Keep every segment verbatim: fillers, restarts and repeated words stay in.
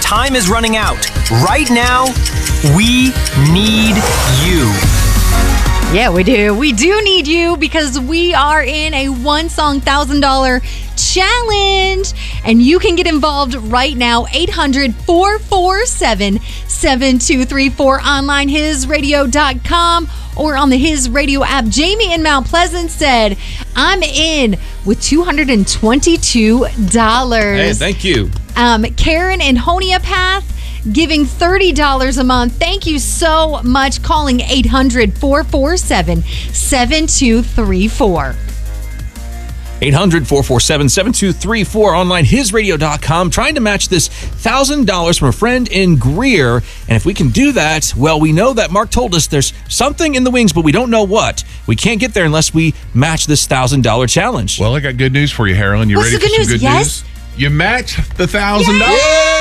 time is running out. Right now, we need you. Yeah, we do. We do need you because we are in a one-song one thousand dollars challenge. And you can get involved right now. eight hundred, four four seven, seven two three four. Online, his radio dot com or on the His Radio app. Jamie in Mount Pleasant said, I'm in with two hundred twenty-two dollars. Hey, thank you. Um, Karen in Honia Path, giving thirty dollars a month. Thank you so much. Calling eight hundred, four four seven, seven two three four. eight hundred, four four seven, seven two three four. Online, his radio dot com. Trying to match this one thousand dollars from a friend in Greer. And if we can do that, well, we know that Mark told us there's something in the wings, but we don't know what. We can't get there unless we match this one thousand dollars challenge. Well, I got good news for you, Harlan. You What's ready the for good some news? good Yes. news? You match the one thousand dollars.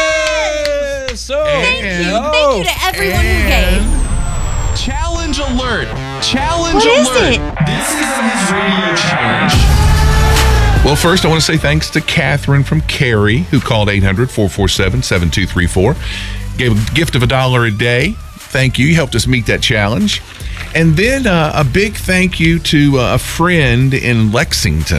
Yeah! So, Thank you. Thank you to everyone who gave. Challenge alert! Challenge What is alert! it? This is the His Radio Challenge. Well, first, I want to say thanks to Catherine from Cary, who called eight hundred, four four seven, seven two three four. Gave a gift of a dollar a day. Thank you. You helped us meet that challenge. And then uh, a big thank you to uh, a friend in Lexington.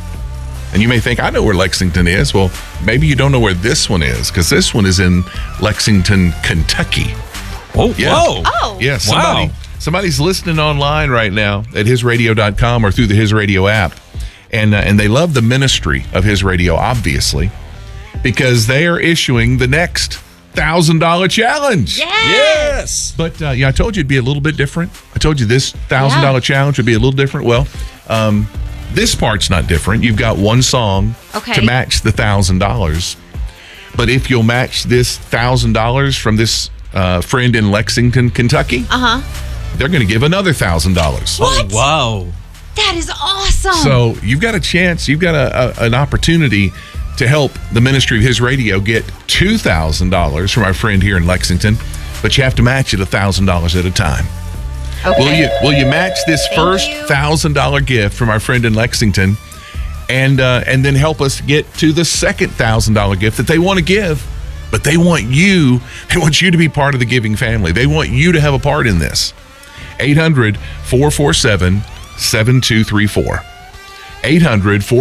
And you may think, I know where Lexington is. Well, maybe you don't know where this one is, because this one is in Lexington, Kentucky. oh, Yeah. whoa. Oh. Yeah, somebody, Wow. somebody's listening online right now at his radio dot com or through the His Radio app. And, uh, and they love the ministry of His Radio, obviously, because they are issuing the next one thousand dollars challenge. Yes. But uh, yeah, I told you it'd be a little bit different. I told you this one thousand dollars Yeah. challenge would be a little different. Well, um, this part's not different. You've got one song Okay. to match the one thousand dollars. But if you'll match this one thousand dollars from this uh, friend in Lexington, Kentucky, Uh huh. they're going to give another one thousand dollars. What? Wow. That is awesome. So you've got a chance, you've got a, a, an opportunity to help the ministry of His Radio get two thousand dollars from our friend here in Lexington, but you have to match it one thousand dollars at a time. okay. Will you will you match this Thank first you. one thousand dollars gift from our friend in Lexington and uh, and then help us get to the second one thousand dollars gift that they want to give, but they want you, they want you to be part of the giving family. They want you to have a part in this. eight hundred, four four seven, seven two three four. eight hundred, four